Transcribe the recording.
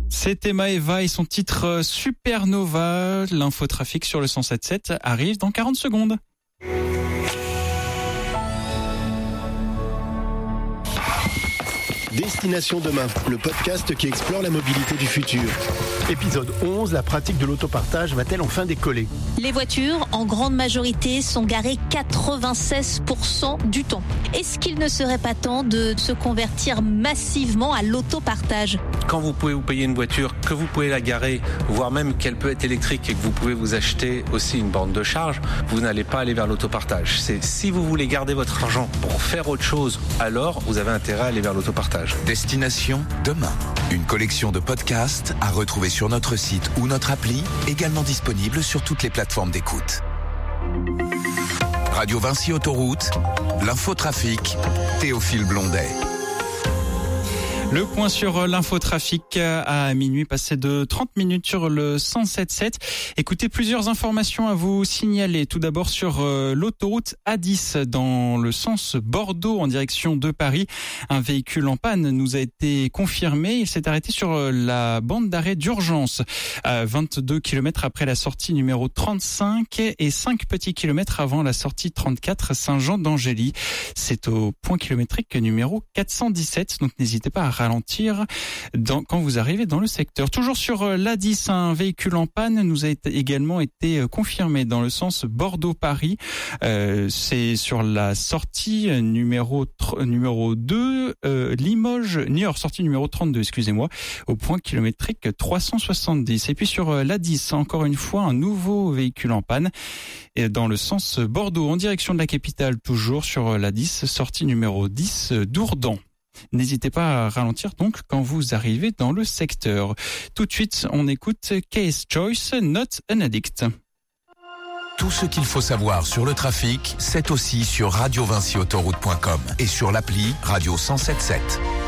C'était Maeva et son titre Supernova. L'infotrafic sur le 107.7 arrive dans 40 secondes. Destination Demain, le podcast qui explore la mobilité du futur. Épisode 11, la pratique de l'autopartage va-t-elle enfin décoller ? Les voitures, en grande majorité, sont garées 96% du temps. Est-ce qu'il ne serait pas temps de se convertir massivement à l'autopartage ? Quand vous pouvez vous payer une voiture, que vous pouvez la garer, voire même qu'elle peut être électrique et que vous pouvez vous acheter aussi une borne de charge, vous n'allez pas aller vers l'autopartage. Si vous voulez garder votre argent pour faire autre chose, alors vous avez intérêt à aller vers l'autopartage. Destination Demain, une collection de podcasts à retrouver sur notre site ou notre appli, également disponible sur toutes les plateformes d'écoute. Radio Vinci Autoroute, l'infotrafic, Théophile Blondet. Le point sur l'infotrafic à minuit, passé de 30 minutes sur le 107.7. Écoutez, plusieurs informations à vous signaler. Tout d'abord sur l'autoroute A10 dans le sens Bordeaux en direction de Paris. Un véhicule en panne nous a été confirmé. Il s'est arrêté sur la bande d'arrêt d'urgence à 22 km après la sortie numéro 35 et 5 petits kilomètres avant la sortie 34 Saint-Jean-d'Angély. C'est au point kilométrique numéro 417. Donc n'hésitez pas à ralentir quand vous arrivez dans le secteur. Toujours sur l'A10, un véhicule en panne nous a également été confirmé dans le sens Bordeaux-Paris. C'est sur la sortie numéro 2, Limoges, Niort, sortie numéro 32, excusez-moi, au point kilométrique 370. Et puis sur l'A10, encore une fois, un nouveau véhicule en panne et dans le sens Bordeaux, en direction de la capitale, toujours sur l'A10, sortie numéro 10 d'Ourdan. N'hésitez pas à ralentir donc quand vous arrivez dans le secteur. Tout de suite, on écoute Case Choice, Not an Addict. Tout ce qu'il faut savoir sur le trafic, c'est aussi sur radiovinciautoroute.com et sur l'appli Radio 107.7.